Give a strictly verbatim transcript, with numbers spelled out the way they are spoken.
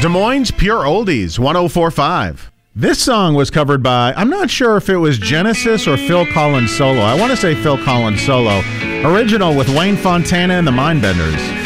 Des Moines Pure Oldies, one oh four point five. This song was covered by, I'm not sure if it was Genesis or Phil Collins solo. I want to say Phil Collins solo. Original with Wayne Fontana and the Mindbenders.